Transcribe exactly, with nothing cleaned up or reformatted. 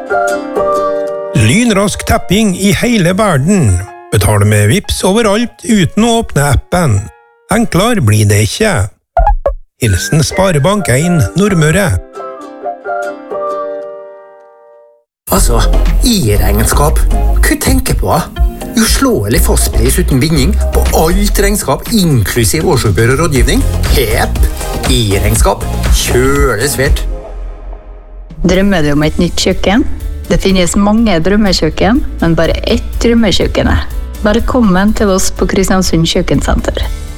Lynrask tapping i hele verden. Betale med Vips overalt uten å åpne appen. Enklere blir det ikke. Hilsen Sparebank en Nordmøre. Altså, i-regnskap. Hva tenker på? Uslåelig fastpris uten binding på alt regnskap, inklusiv årsoppgjør og rådgivning. Hepp! I-regnskap. Kjøle svært. Drømmer du om et nytt kjøkken? Det finnes mange drømmekjøkken, men bare ett drømmekjøkken. Velkommen til oss på Kristiansund Kjøkkensenter.